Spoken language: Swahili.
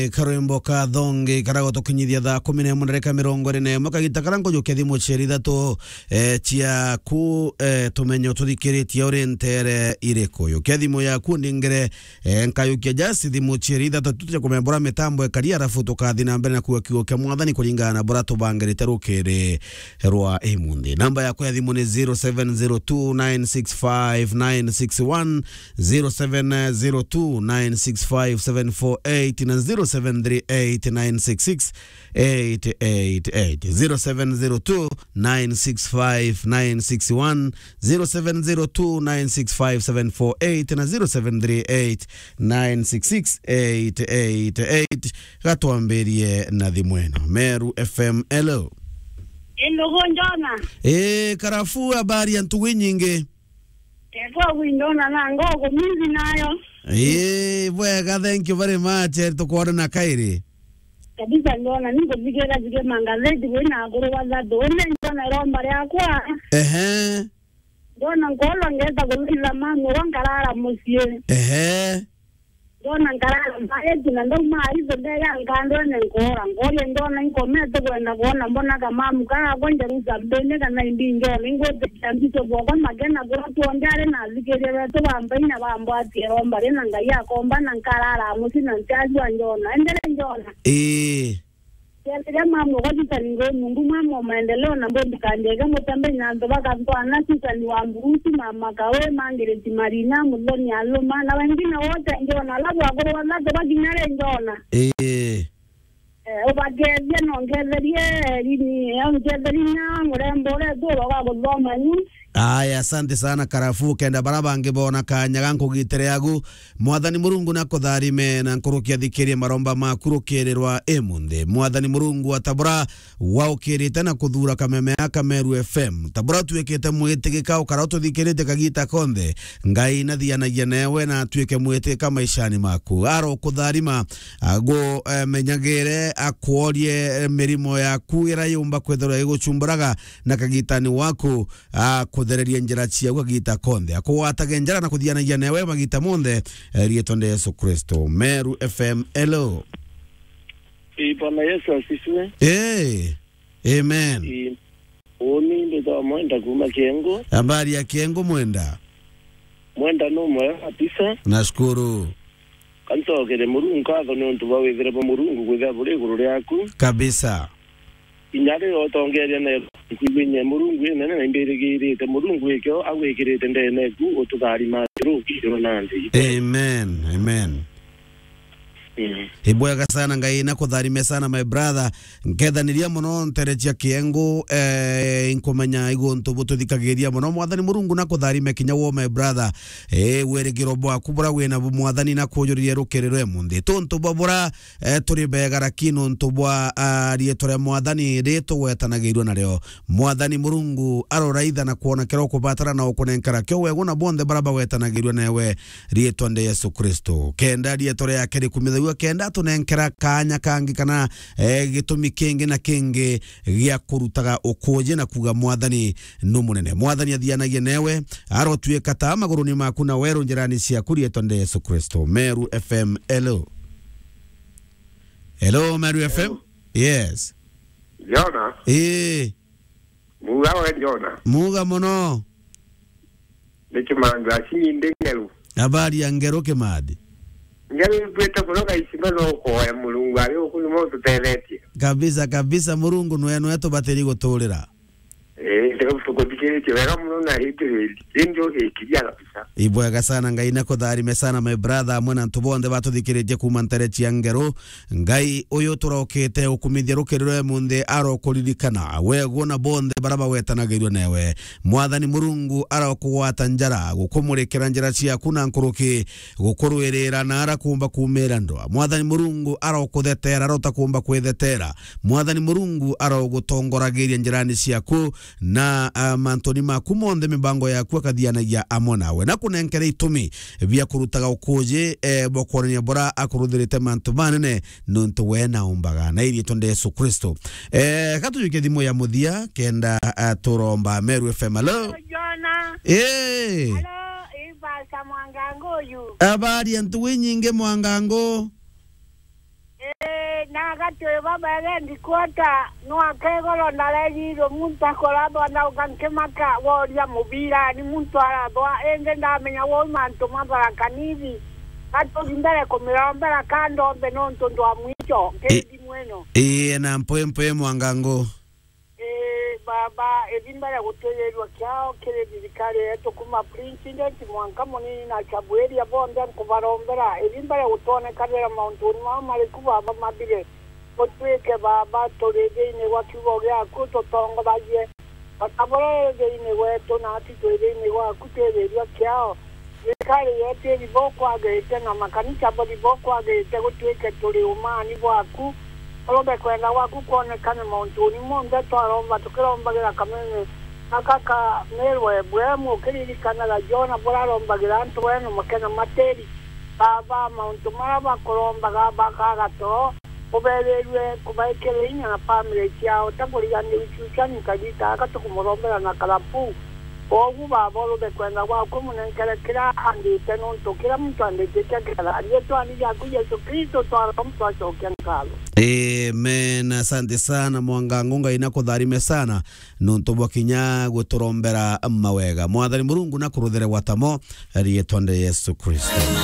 Karembo ka thonge karago tukinyithia thaa 11:40 makagita karango jukethi mucheri thatu cia ku tumenyo tuthikiritie urintere irikuyu kethimo yaku ningere nkayukia jasi thi mucheri thatu tutya kumembora mitambo ekaria arafu tukathi na mbere na kuwa kigo kia mwathani kulingana na bora tubangirite rukiri rwa imundi. Namba yako ya thimu ni 0702965961 0702965748 na 0738966888 0702965961 0702965748 na 0738966888 gatuambirie na thimweno Meru FM. Hello. Hello gonjona. Karafu habari ya ntuwi nyingi. Kwa windona na ngogo mizi nayo. Bwega, thank you very much. Tukuona na kairi. Kabisa ndona niko zige mangazeti wena akuruwa za dole ndona romba yakwa. Ndona ngolo ngeza kulila mami wangarara musie. Ndona ngarara maeti na ndo hizo ndega ngandone ngora ndona inkomete kwenda kuona mbona kama mkaa kwenda ruza mbene kana indinge ningote chambiso boko magena gura tuondare na zikere to bambaina bambati romba rena ngaya komba na nkarara musina ntazwa ndona endele ndona ya mama wakati ningo mungu mama maendeleo na mbondi kanjega mutambe nyanzo bakatwana sisa ni wamburusi mama kawe mangere timarina muloni aloma na wengine wote ndona labu agoro wanazo baginare ndona obageze nongezerie lini ongezelina murembore dolo wagoma ni. Aya, asante sana Karafu kenda baraba ngebona kanyaga nkugitire yagu mwathani murungu nakutharime na nkurukia thikirie maromba makurukirirwa emunde mwathani murungu atabura waukirite na kuthura kameme aka Meru FM tabura tuwekete mwitigika ukara tuthikirite kagita konde ngai na thianagia newe na tuweke mwitigika maishani maku aro kutharima ago menyagire akuorie mirimo yaku irayumba kwethera iguchumburaga na kagitani waku kuthereria njira cia gita konde akuwataga njira na kuthianagia newe magita monde rietonde Yesu Kristo. Meru FM. Hello. Bwana Yesu asifiwe. Amen. Oni ndo mwenda kuma Kiengo. Habari ya Kiengo mwenda no mwe kabisa. Nashukuru. Kanso kere murungu katho ni ntu bawithire bo murungu kwithia buri iguru ryaku kabisa. Inyare otongeria na kwibinye murungu ene na imbirigirite murungu ekyo agwikirite ndene ku ututhari matruki ronandi. Amen. Ibwega sana ngai na kutharime sana my brother nkethaniria muno nterejia Kiengo inkumenya igonto bututhikagiria muno mwathani murungu na kutharime kinya wo my brother werigiro bwa kubura wena mwathani na kujuririe rukerero munde tonto babura turi begara kino ntubwa rietore mwathani reto wetanagirwo nario mwathani murungu aroraitha na kuona kero kubatara na ukunenkara kyo wego na bonde baraba wetanagirwo nawe rietonde Yesu Kristo kenda rietore yake rikumithagwa kenda tunenkera kanya kangi kana gitumi kingi na kingi gia kurutaga ukoje na kuga mwathani no munene mwathani athianagie newe arotue kata maguruni maku na weru njirani cia kurietonde Yesu Kristo. Meru FM. Hello Meru FM. Yes Jona. Muga we Jona. Muga mono. Nikimanga chinde ngelu. Habari ya ngero kemadi. Ngelu kweta kuloka isimano ko ya mulungu ari okuno tuteleti. Kabisa murungu no eto bateri guturira. Tukodikireche muna hitiri ndio hikiria kabisa. Ibwega sana ngai na kutharime sana my brother mwana ntubonde batuthikireje kuma nterechi ngero ngai uyu turokete ukumithia rukerero munde arokuririkana wego na bonde baraba wetanagirwo newe mwathani murungu arokugwata njara gukumurikira njira cia kuna nkuruki gukurwirira na arakumba kumera ndoa mwathani murungu arokuthetera rotakumba kwethetera mwathani murungu arogutongoragiria njirani ciaku na mantoni maku monde mibango yaku akathianagia amonawe na kunenkere itumi bia kurutaga ukoje bokorania bora akuruthirite mantu manene nuntu wena umbaga na iri tonde Yesu Kristo. Katuyuke thimo ya muthia kenda turomba Meru FM. Hello Jona. Hello Ibasa Mwangango yu. Habari ya ntuwe nyinge Mwangango. watu baba rendi kuota no akegolo ndalejiro muntu akolaba na ukankemaka woria mubira ni muntu arabwa ende ndamenya wo manto mabara kanivi hato ndale komirombera kando mbe nonto ndo mwicho kedi mweno na mpwe mwangango baba ebimbara gutelelwa kyao kele bikale eto kuma president mwanka monini na chabweri ya bonda kubarombera ebimbara gutone kadera mountain mama likuba baba mabire potweke baba torede ne wakibo ya kuto tongo baje batabore de ne weto na ati torede ne wa kutelelwa kyao bikale yete biboko agete na makanika biboko agete gutweke tuli umani bwaku Olobe kwenda waku kuonekana montuni monde twaromba tukirombagira kamene akaka merwe bwemu kiririkana la jona burarombagira ntu wenu mukena materi baba montu maraba kuromba gaba kagato ubererwe kubaikere inya na family yao takuliga ni uchuchani kajita akatukumorombera na kalapu ogu baba olobe kwenda waku munenkere kira andite nonto kira muntu andite kira aliyetu anija ku Yesu Kristo twaromba achokenkalo Amen. Asante sana mwangangu ngaina kutharime sana nuntu bwakinya gutorombera mawega mwathani Murungu na kuruthere watamo riyetonde Yesu Kristo.